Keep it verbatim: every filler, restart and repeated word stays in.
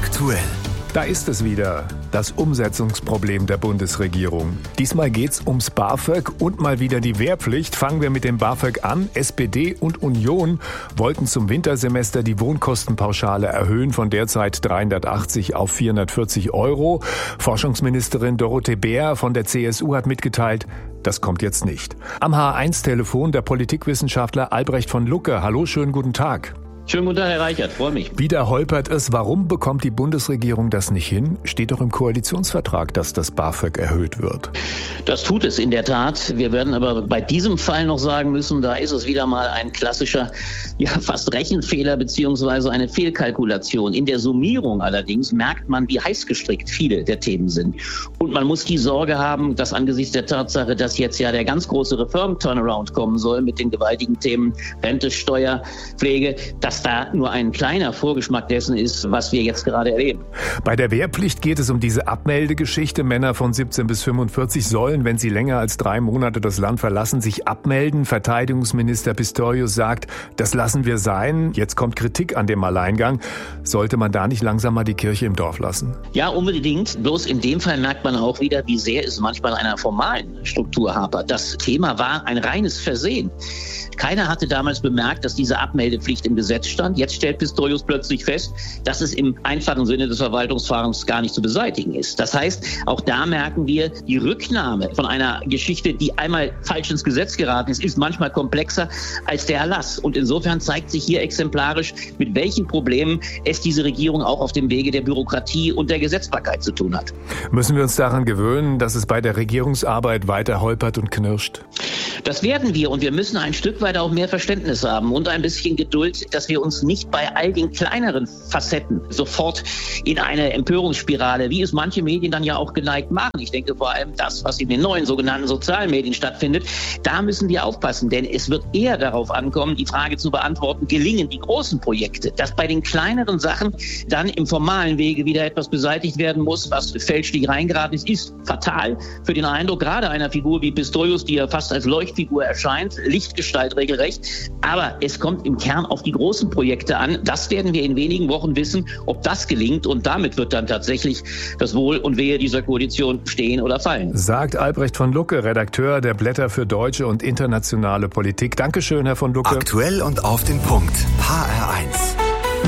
Aktuell. Da ist es wieder, das Umsetzungsproblem der Bundesregierung. Diesmal geht's ums BAföG und mal wieder die Wehrpflicht. Fangen wir mit dem BAföG an. S P D und Union wollten zum Wintersemester die Wohnkostenpauschale erhöhen von derzeit dreihundertachtzig auf vierhundertvierzig Euro. Forschungsministerin Dorothee Bär von der C S U hat mitgeteilt, das kommt jetzt nicht. Am H eins Telefon der Politikwissenschaftler Albrecht von Lucke. Hallo, schönen guten Tag. Schönen guten Tag, Herr Reichert, freue mich. Wieder holpert es. Warum bekommt die Bundesregierung das nicht hin? Steht doch im Koalitionsvertrag, dass das BAföG erhöht wird. Das tut es in der Tat. Wir werden aber bei diesem Fall noch sagen müssen, da ist es wieder mal ein klassischer, ja fast Rechenfehler beziehungsweise eine Fehlkalkulation. In der Summierung allerdings merkt man, wie heiß gestrickt viele der Themen sind. Und man muss die Sorge haben, dass angesichts der Tatsache, dass jetzt ja der ganz große Reform-Turnaround kommen soll mit den gewaltigen Themen Rente, Steuer, Pflege, dass da nur ein kleiner Vorgeschmack dessen ist, was wir jetzt gerade erleben. Bei der Wehrpflicht geht es um diese Abmeldegeschichte. Männer von siebzehn bis fünfundvierzig sollen, wenn sie länger als drei Monate das Land verlassen, sich abmelden. Verteidigungsminister Pistorius sagt, das lassen wir sein. Jetzt kommt Kritik an dem Alleingang. Sollte man da nicht langsam mal die Kirche im Dorf lassen? Ja, unbedingt. Bloß in dem Fall merkt man auch wieder, wie sehr es manchmal einer formalen Struktur hapert. Das Thema war ein reines Versehen. Keiner hatte damals bemerkt, dass diese Abmeldepflicht im Gesetz stand. Jetzt stellt Pistorius plötzlich fest, dass es im einfachen Sinne des Verwaltungsfahrens gar nicht zu beseitigen ist. Das heißt, auch da merken wir, die Rücknahme von einer Geschichte, die einmal falsch ins Gesetz geraten ist, ist manchmal komplexer als der Erlass. Und insofern zeigt sich hier exemplarisch, mit welchen Problemen es diese Regierung auch auf dem Wege der Bürokratie und der Gesetzbarkeit zu tun hat. Müssen wir uns daran gewöhnen, dass es bei der Regierungsarbeit weiter holpert und knirscht? Das werden wir, und wir müssen ein Stück weit auch mehr Verständnis haben und ein bisschen Geduld, dass wir uns nicht bei all den kleineren Facetten sofort in eine Empörungsspirale, wie es manche Medien dann ja auch geneigt machen. Ich denke vor allem das, was in den neuen sogenannten sozialen Medien stattfindet. Da müssen wir aufpassen, denn es wird eher darauf ankommen, die Frage zu beantworten, gelingen die großen Projekte, dass bei den kleineren Sachen dann im formalen Wege wieder etwas beseitigt werden muss, was fälschlich reingeraten ist, ist fatal für den Eindruck gerade einer Figur wie Pistorius, die ja fast als Leuchtfigur erscheint, Lichtgestalt regelrecht. Aber es kommt im Kern auf die großen Projekte an. Das werden wir in wenigen Wochen wissen, ob das gelingt. Und damit wird dann tatsächlich das Wohl und Wehe dieser Koalition stehen oder fallen. Sagt Albrecht von Lucke, Redakteur der Blätter für deutsche und internationale Politik. Dankeschön, Herr von Lucke. Aktuell und auf den Punkt. H R eins.